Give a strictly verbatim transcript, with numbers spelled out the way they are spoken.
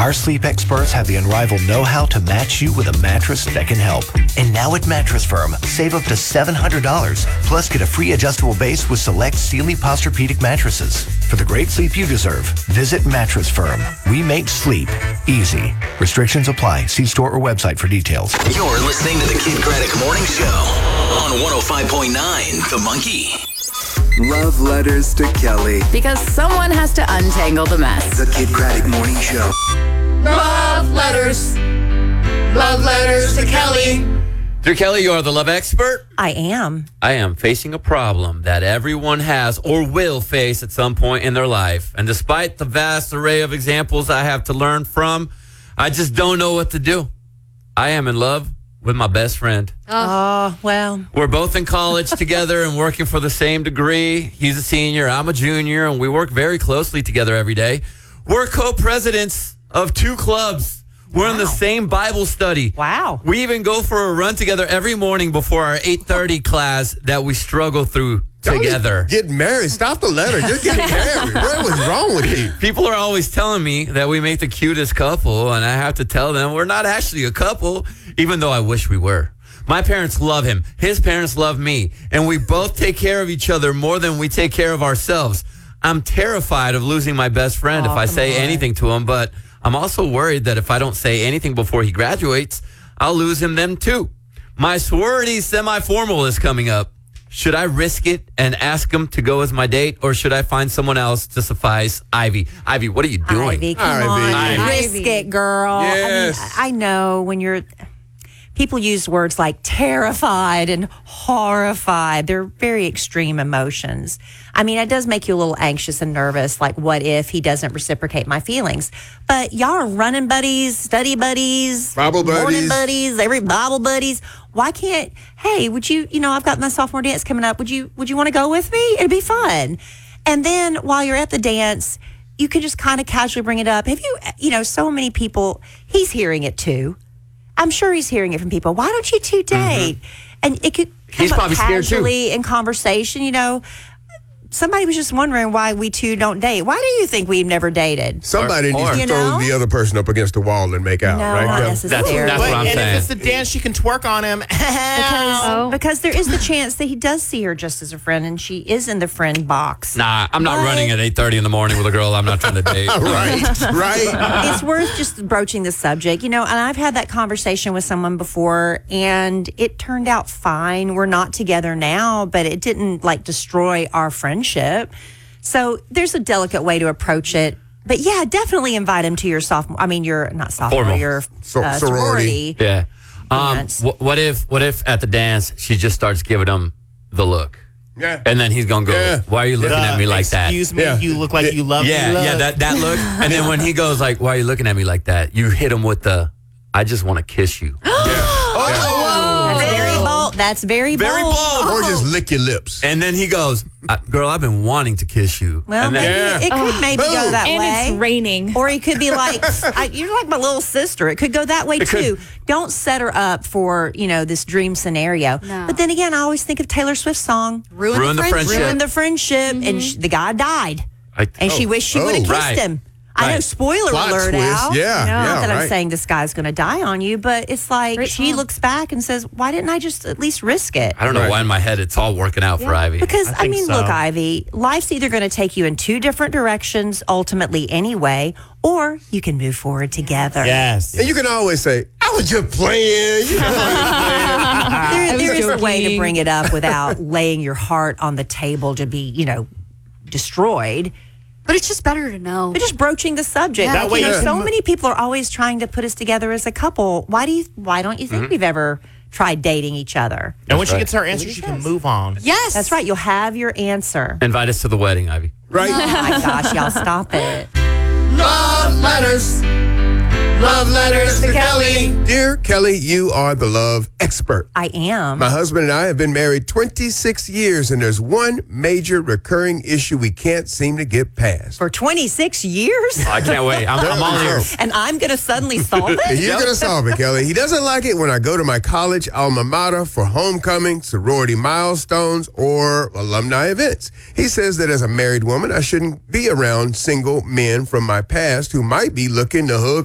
Our sleep experts have the unrivaled know-how to match you with a mattress that can help. And now at Mattress Firm, save up to seven hundred dollars. Plus, get a free adjustable base with select Sealy Posturepedic mattresses. For the great sleep you deserve, visit Mattress Firm. We make sleep easy. Restrictions apply. See store or website for details. You're listening to the Kid Craddock Morning Show on one oh five point nine The Monkey. Love letters to Kelly. Because someone has to untangle the mess. The Kid Craddock Morning Show. Love letters. Love letters to Kelly. Dear Kelly, you are the love expert. I am. I am facing a problem that everyone has or will face at some point in their life. And despite the vast array of examples I have to learn from, I just don't know what to do. I am in love with my best friend. Oh, well. We're both in college together and working for the same degree. He's a senior, I'm a junior, and we work very closely together every day. We're co-presidents of two clubs. We're wow. in the same Bible study. Wow. We even go for a run together every morning before our eight thirty class that we struggle through together. Get married. Stop the letter. Just get married. What was wrong with you? People are always telling me that we make the cutest couple, and I have to tell them we're not actually a couple, even though I wish we were. My parents love him. His parents love me, and we both take care of each other more than we take care of ourselves. I'm terrified of losing my best friend oh, if I say on. anything to him, but I'm also worried that if I don't say anything before he graduates, I'll lose him then too. My sorority semi-formal is coming up. Should I risk it and ask him to go as my date, or should I find someone else to suffice Ivy? Ivy, what are you doing? Ivy, come Ivy. on. Ivy. Risk it, girl. Yes. I mean, I know when you're... People use words like terrified and horrified. They're very extreme emotions. I mean, it does make you a little anxious and nervous, like what if he doesn't reciprocate my feelings? But y'all are running buddies, study buddies, Bible morning buddies. buddies, every Bible buddies. Why can't, hey, would you, you know, I've got my sophomore dance coming up. Would you, would you want to go with me? It'd be fun. And then while you're at the dance, you can just kind of casually bring it up. Have you, you know, so many people, he's hearing it too. I'm sure he's hearing it from people. Why don't you two date? Mm-hmm. And it could come He's up probably scared too. casually in conversation. You know, somebody was just wondering why we two don't date. Why do you think we've never dated? Somebody Or- needs or- to You throw know? the other person up against the wall and make out, No, right? not Kel? necessarily. That's- that's what I'm and saying. if it's the dance, she can twerk on him. Because, Oh. because there is the chance that he does see her just as a friend, and she is in the friend box. Nah, I'm not But- running at eight thirty in the morning with a girl I'm not trying to date. Right, right. It's worth just broaching the subject, you know, and I've had that conversation with someone before, and it turned out fine. We're not together now, but it didn't like destroy our friendship. So there's a delicate way to approach it. But yeah, definitely invite him to your sophomore, I mean, your, not sophomore, Formal. your So- uh, sorority. sorority. Yeah. Um, Dance. wh- what if what if at the dance she just starts giving him the look, Yeah. and then he's gonna go, Yeah. "Why are you looking at me like that?" Excuse me, Yeah. you look like you love Yeah, me. yeah, that that look. And then when he goes like, "Why are you looking at me like that?" You hit him with the, "I just want to kiss you." That's very bold. That's very bold. Very bold. Or just lick your lips. And then he goes, I, "Girl, I've been wanting to kiss you." Well, and then, maybe it could maybe go Boom. that And way. it's raining. Or he could be like, I, you're like my little sister. It could go that way It could. too. Don't set her up for, you know, this dream scenario. No. But then again, I always think of Taylor Swift's song, Ruin, Ruin the friendship. Ruin the Friendship. And sh- the guy died. I- And she Oh. wished she Oh. would have kissed Right. him. I know, Right. spoiler Plot alert twist. out. Yeah, Not yeah, that I'm right. saying this guy's going to die on you, but it's like Great she song. looks back and says, why didn't I just at least risk it? I don't know Right. why in my head it's all working out for Ivy. Because, I I, think mean, so. look, Ivy, life's either going to take you in two different directions, ultimately anyway, or you can move forward together. Yes. And you can always say, I was just playing. You know, There, there is a way to joking. bring it up without laying your heart on the table to be, you know, destroyed. But it's just better to know. But just broaching the subject. Yeah. Like, That way you know, you so can- many people are always trying to put us together as a couple. Why do you? Why don't you think we've ever tried dating each other? And when she right. gets her answer, she can move on. Yes. That's right. You'll have your answer. Invite us to the wedding, Ivy. right? Oh my gosh, y'all stop it. Love letters. Love letters to Kelly. Dear Kelly, you are the love expert. I am. My husband and I have been married twenty-six years, and there's one major recurring issue we can't seem to get past. For twenty-six years? I can't wait. I'm, I'm all ears. And I'm going to suddenly solve it? You're going to solve it, Kelly. He doesn't like it when I go to my college alma mater for homecoming, sorority milestones, or alumni events. He says that as a married woman, I shouldn't be around single men from my past who might be looking to hook